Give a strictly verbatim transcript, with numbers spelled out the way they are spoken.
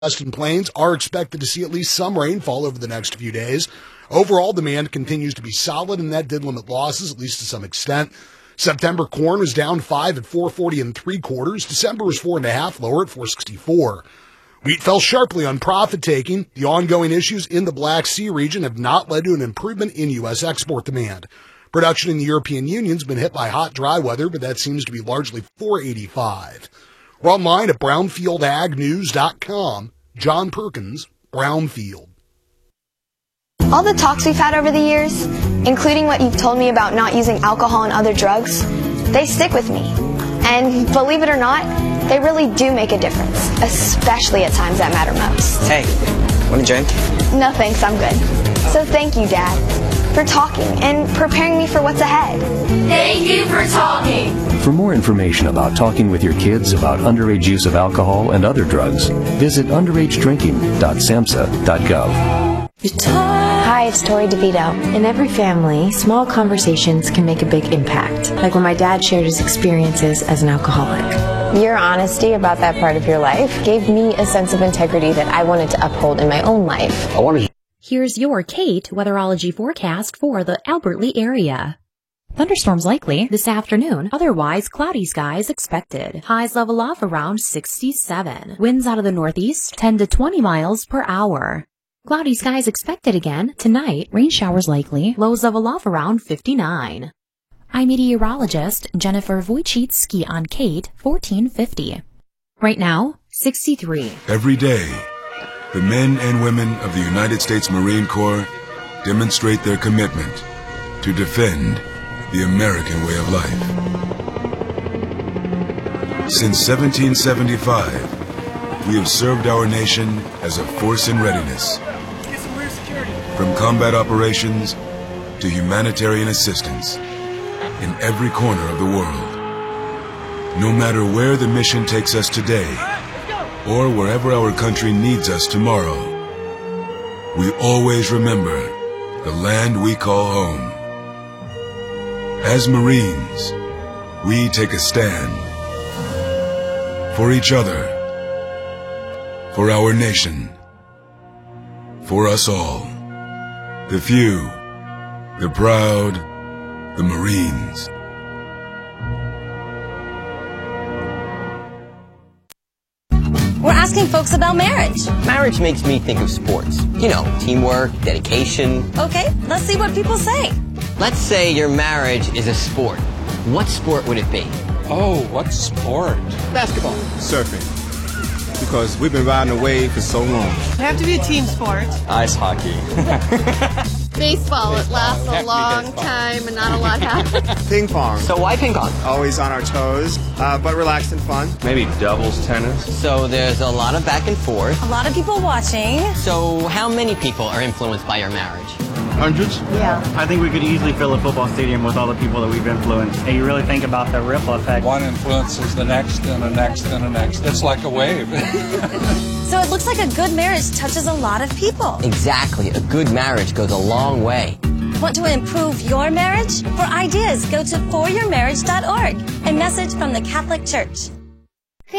Western Plains are expected to see at least some rainfall over the next few days. Overall, demand continues to be solid, and that did limit losses, at least to some extent. September corn was down five at four forty and three quarters. December was four and a half, lower at four sixty-four. Wheat fell sharply on profit taking. The ongoing issues in the Black Sea region have not led to an improvement in U S export demand. Production in the European Union has been hit by hot, dry weather, but that seems to be largely four eighty-five. We're online at brownfield ag news dot com. John Perkins, Brownfield. All the talks we've had over the years, including what you've told me about not using alcohol and other drugs, they stick with me. And believe it or not, they really do make a difference, especially at times that matter most. Hey, want a drink? No thanks, I'm good. So thank you, Dad, for talking and preparing me for what's ahead. Thank you for talking. For more information about talking with your kids about underage use of alcohol and other drugs, visit underage drinking dot samhsa dot gov. Hi, it's Tori DeVito. In every family, small conversations can make a big impact, like when my dad shared his experiences as an alcoholic. Your honesty about that part of your life gave me a sense of integrity that I wanted to uphold in my own life. I want to... Here's your Kate weatherology forecast for the Albert Lea area. Thunderstorms likely this afternoon, otherwise cloudy skies expected. Highs level off around sixty-seven. Winds out of the northeast, ten to twenty miles per hour. Cloudy skies expected again tonight, rain showers likely, lows level off around fifty-nine. I'm meteorologist Jennifer Wojcicki on Kate fourteen fifty. Right now, sixty-three. Every day, the men and women of the United States Marine Corps demonstrate their commitment to defend the American way of life. Since seventeen seventy-five, we have served our nation as a force in readiness. From combat operations to humanitarian assistance in every corner of the world. No matter where the mission takes us today or wherever our country needs us tomorrow, we always remember the land we call home. As Marines, we take a stand for each other, for our nation, for us all. The few, the proud, the Marines. We're asking folks about marriage. Marriage makes me think of sports. You know, teamwork, dedication. Okay, let's see what people say. Let's say your marriage is a sport. What sport would it be? Oh, what sport? Basketball. Surfing. Because we've been riding the wave for so long. It have to be a team sport. Ice hockey. Baseball. It lasts a long time and not a lot happens. Ping pong. So why ping pong? Always on our toes, uh, but relaxed and fun. Maybe doubles tennis. So there's a lot of back and forth. A lot of people watching. So how many people are influenced by your marriage? Hundreds? Yeah. I think we could easily fill a football stadium with all the people that we've influenced. And you really think about the ripple effect. One influences the next and the next and the next. It's like a wave. So it looks like a good marriage touches a lot of people. Exactly. A good marriage goes a long way. Want to improve your marriage? For ideas, go to for your marriage dot org. A message from the Catholic Church.